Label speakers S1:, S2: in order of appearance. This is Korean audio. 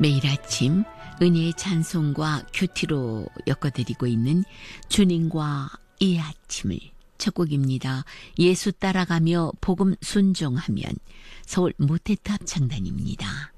S1: 매일 아침 은혜의 찬송과 큐티로 엮어드리고 있는 주님과 이 아침을 첫 곡입니다. 예수 따라가며 복음 순종하면 서울 모태탑 창단입니다.